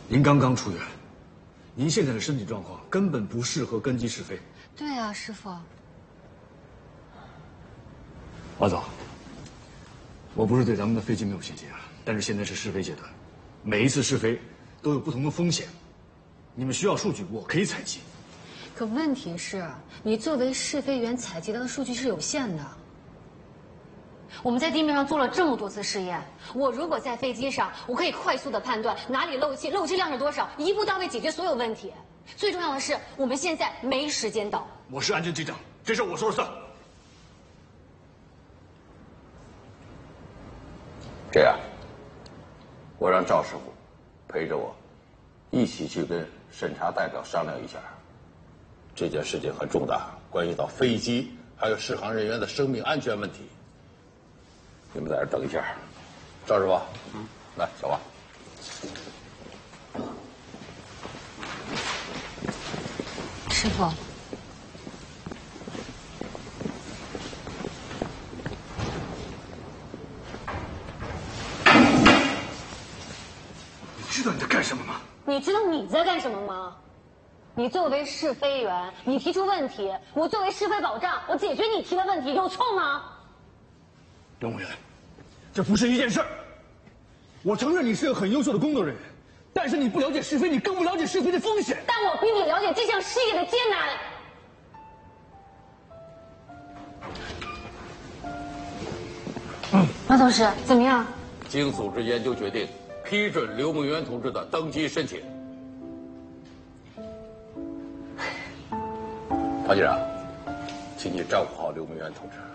您刚刚出院，您现在的身体状况根本不适合根基试飞。 对啊，师傅。 王总，我不是对咱们的飞机没有信心啊，但是现在是试飞阶段，每一次试飞都有不同的风险，你们需要数据，我可以采集。 可问题是，你作为试飞员采集到的数据是有限的。我们在地面上做了这么多次试验，我如果在飞机上，我可以快速的判断哪里漏气，漏气量是多少，一步到位解决所有问题。最重要的是，我们现在没时间到。 我是安监机长，这事我说了算。 这样，我让赵师傅陪着我，一起去跟审查代表商量一下。这件事情很重大，关系到飞机还有适航人员的生命安全问题。你们在这儿等一下，赵师傅，来，小王。 师傅， 你知道你在干什么吗？ 你知道你在干什么吗？你作为试飞员，你提出问题，我作为试飞保障，我解决你提的问题，有错吗？ 任务员，这不是一件事儿。我承认你是个很优秀的工作人员，但是你不了解试飞，你更不了解试飞的风险。 但我比你了解这项事业的艰难。马董事，怎么样？ 经组织研究决定，批准刘梦渊同志的登机申请。唐局长，请你照顾好刘梦渊同志。